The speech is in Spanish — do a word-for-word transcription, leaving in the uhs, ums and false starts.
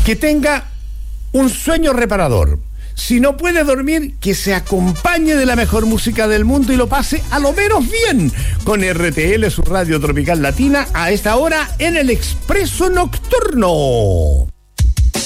Que tenga un sueño reparador. Si no puede dormir, que se acompañe de la mejor música del mundo y lo pase a lo menos bien con R T L, su radio tropical latina, a esta hora en el Expreso Nocturno.